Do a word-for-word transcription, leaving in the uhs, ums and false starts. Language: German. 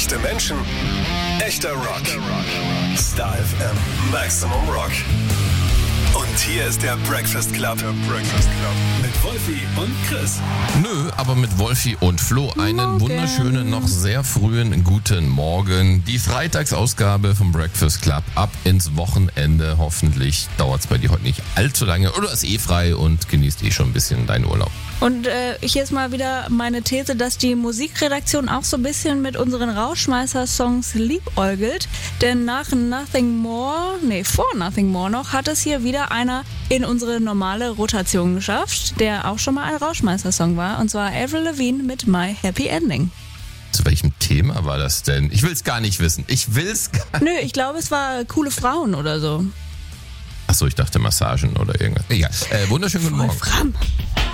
Echte Menschen, echter Rock. Star F M, Maximum Rock. Und hier ist der Breakfast Club. Der Breakfast Club. Mit Wolfi und Chris. Nö, aber mit Wolfi und Flo. Einen Morgen. wunderschönen, noch sehr frühen guten Morgen. Die Freitagsausgabe vom Breakfast Club ab ins Wochenende. Hoffentlich dauert es bei dir heute nicht allzu lange. Oder ist eh frei und genießt eh schon ein bisschen deinen Urlaub. Und äh, hier ist mal wieder meine These, dass die Musikredaktion auch so ein bisschen mit unseren Rauschmeißer-Songs liebäugelt. Denn nach Nothing More, nee, vor Nothing More noch, hat es hier wieder einer in unsere normale Rotation geschafft, der auch schon mal ein Rauschmeißer-Song war. Und zwar Avril Lavigne mit My Happy Ending. Zu welchem Thema war das denn? Ich will's gar nicht wissen. Ich will's gar Nö, ich glaube, es war coole Frauen oder so. Achso, ich dachte Massagen oder irgendwas. Egal. Äh, wunderschönen guten Morgen. Wolfram.